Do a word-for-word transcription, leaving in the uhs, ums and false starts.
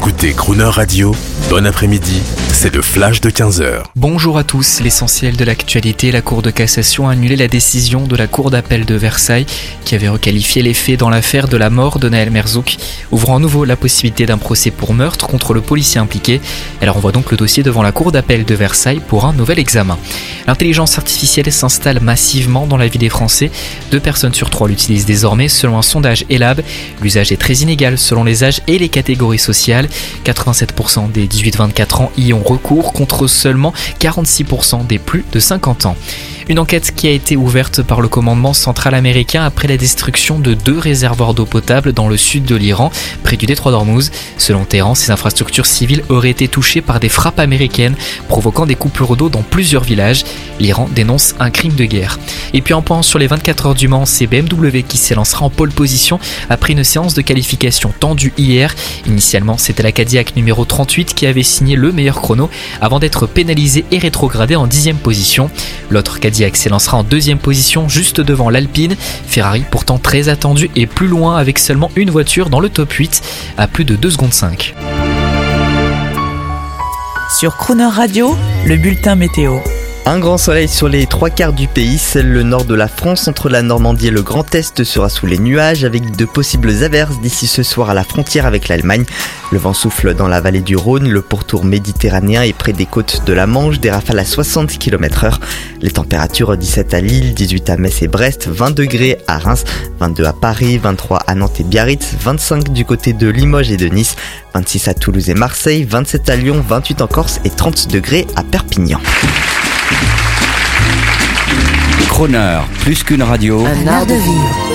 écoutez Crooner Radio, bon après-midi, c'est le flash de quinze heures. Bonjour à tous, l'essentiel de l'actualité, la Cour de cassation a annulé la décision de la Cour d'appel de Versailles qui avait requalifié les faits dans l'affaire de la mort de Nahel Merzouk, ouvrant à nouveau la possibilité d'un procès pour meurtre contre le policier impliqué. Elle renvoie donc le dossier devant la Cour d'appel de Versailles pour un nouvel examen. L'intelligence artificielle s'installe massivement dans la vie des Français. Deux personnes sur trois l'utilisent désormais selon un sondage Elab. L'usage est très inégal selon les âges et les catégories sociales. quatre-vingt-sept pour cent des dix-huit vingt-quatre ans y ont recours contre seulement quarante-six pour cent des plus de cinquante ans. Une enquête qui a été ouverte par le commandement central américain après la destruction de deux réservoirs d'eau potable dans le sud de l'Iran, près du détroit d'Ormuz. Selon Téhéran, ces infrastructures civiles auraient été touchées par des frappes américaines, provoquant des coupures d'eau dans plusieurs villages. L'Iran dénonce un crime de guerre. Et puis en point sur les vingt-quatre heures du Mans, c'est B M W qui s'élancera en pole position après une séance de qualification tendue hier. Initialement, c'était la Cadillac numéro trente-huit qui avait signé le meilleur chrono avant d'être pénalisée et rétrogradée en dixième position. L'autre Cadillac s'élancera en deuxième position juste devant l'Alpine. Ferrari pourtant très attendu et plus loin avec seulement une voiture dans le top huit à plus de deux secondes cinq. Sur Crooner Radio, le bulletin météo. Un grand soleil sur les trois quarts du pays, seul le nord de la France entre la Normandie et le Grand Est sera sous les nuages avec de possibles averses d'ici ce soir à la frontière avec l'Allemagne. Le vent souffle dans la vallée du Rhône, le pourtour méditerranéen et près des côtes de la Manche, des rafales à soixante kilomètres heure. Les températures dix-sept à Lille, dix-huit à Metz et Brest, vingt degrés à Reims, vingt-deux à Paris, vingt-trois à Nantes et Biarritz, vingt-cinq du côté de Limoges et de Nice, vingt-six à Toulouse et Marseille, vingt-sept à Lyon, vingt-huit en Corse et trente degrés à Perpignan. Crooner, plus qu'une radio, Un art de vivre.